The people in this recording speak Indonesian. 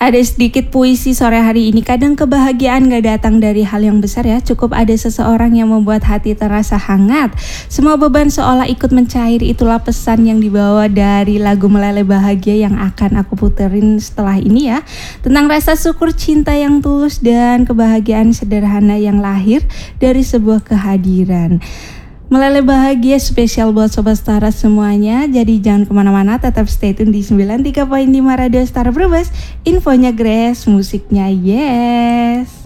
Ada sedikit puisi sore hari ini. Kadang kebahagiaan gak datang dari hal yang besar ya. Cukup ada seseorang yang membuat hati terasa hangat. Semua beban seolah ikut mencair. Itulah pesan yang dibawa dari lagu Meleleh Bahagia yang akan aku puterin setelah ini ya. Tentang rasa syukur, cinta yang tulus, dan kebahagiaan sederhana yang lahir dari sebuah kehadiran. Meleleh Bahagia spesial buat Sobat Setara semuanya. Jadi jangan kemana-mana, tetap stay tune di 93.5 Radio Setara Brebes. Infonya Grace, musiknya Yes.